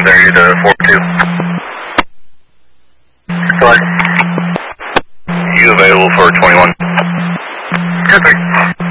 there to 42. What? You available for 21? 10-3.